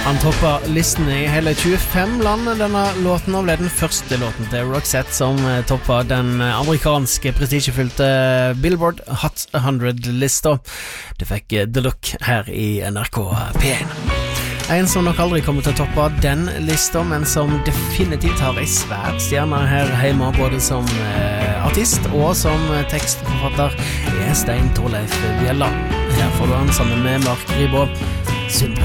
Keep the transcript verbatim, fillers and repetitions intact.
Han toppa listen i hele tjuefem land. Denne låten ble den første låten til Roxette som toppa den amerikanske prestisjefylte Billboard Hot hundred-lista. Du fikk The Look her i N R K P én. En som nok aldri kommer til å toppe den lista, men som definitivt har en svær stjerne her hjemme, både som eh, artist og som tekstforfatter, er Stein Torleif Bjelland. Her får du han sammen med Mark Ribå. Synd